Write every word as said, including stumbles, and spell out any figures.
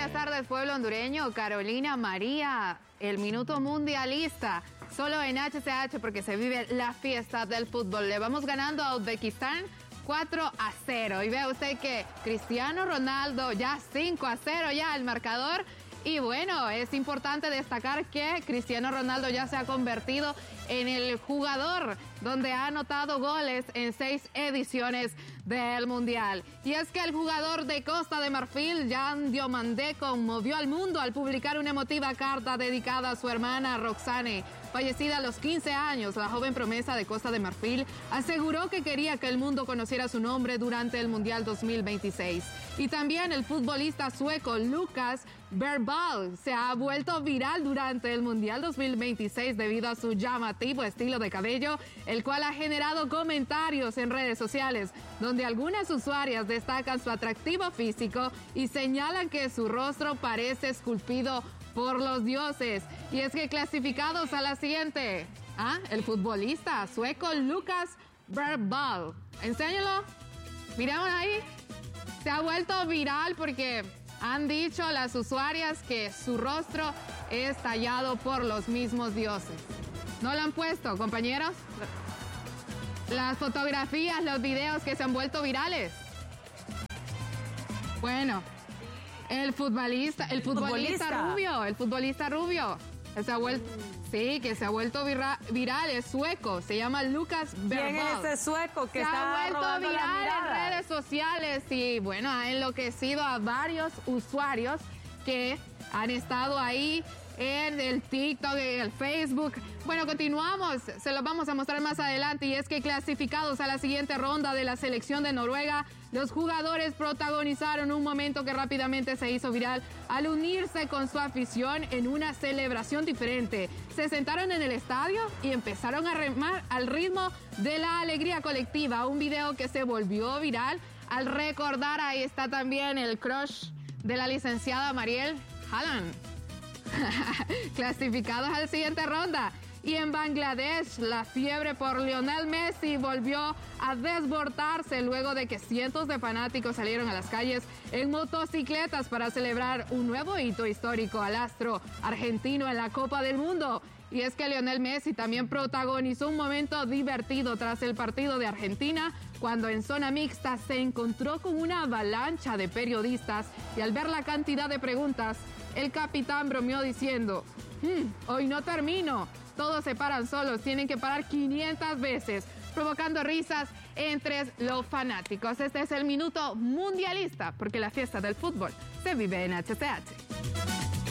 buenas tardes, pueblo hondureño. Carolina María, el minuto mundialista, solo en H C H porque se vive la fiesta del fútbol. Le vamos ganando a Uzbekistán cuatro a cero. Y vea usted que Cristiano Ronaldo ya cinco a cero ya el marcador. Y bueno, es importante destacar que Cristiano Ronaldo ya se ha convertido en el jugador donde ha anotado goles en seis ediciones del Mundial. Y es que el jugador de Costa de Marfil, Jan Diomandé, conmovió al mundo al publicar una emotiva carta dedicada a su hermana Roxane, fallecida a los quince años. La joven promesa de Costa de Marfil aseguró que quería que el mundo conociera su nombre durante el Mundial dos mil veintiséis. Y también el futbolista sueco Lucas Bergvall se ha vuelto viral durante el Mundial dos mil veintiséis debido a su llamativo estilo de cabello, el cual ha generado comentarios en redes sociales, donde algunas usuarias destacan su atractivo físico y señalan que su rostro parece esculpido por los dioses. Y es que clasificados a la siguiente, ¿ah? El futbolista sueco Lucas Bergvall. Enséñalo. Miremos ahí. Se ha vuelto viral porque han dicho las usuarias que su rostro es tallado por los mismos dioses. ¿No lo han puesto, compañeros? Las fotografías, los videos que se han vuelto virales. Bueno, el futbolista, el futbolista, futbolista. rubio, el futbolista rubio, que se ha vuelto, sí, que se ha vuelto vira, viral, es sueco, se llama Lucas Bergvall. ¿Quién es ese sueco que se está ha vuelto viral en redes sociales y bueno, ha enloquecido a varios usuarios que han estado ahí en el TikTok, en el Facebook. Bueno, continuamos, se los vamos a mostrar más adelante, y es que clasificados a la siguiente ronda de la selección de Noruega, los jugadores protagonizaron un momento que rápidamente se hizo viral al unirse con su afición en una celebración diferente. Se sentaron en el estadio y empezaron a remar al ritmo de la alegría colectiva, un video que se volvió viral al recordar, ahí está también el crush de la licenciada Mariel Haaland. Clasificados a la siguiente ronda. Y en Bangladesh, la fiebre por Lionel Messi volvió a desbordarse luego de que cientos de fanáticos salieron a las calles en motocicletas para celebrar un nuevo hito histórico al astro argentino en la Copa del Mundo. Y es que Lionel Messi también protagonizó un momento divertido tras el partido de Argentina, cuando en zona mixta se encontró con una avalancha de periodistas y al ver la cantidad de preguntas, el capitán bromeó diciendo: hm, hoy no termino. Todos se paran solos, tienen que parar quinientas veces, provocando risas entre los fanáticos. Este es el minuto mundialista, porque la fiesta del fútbol se vive en H C H.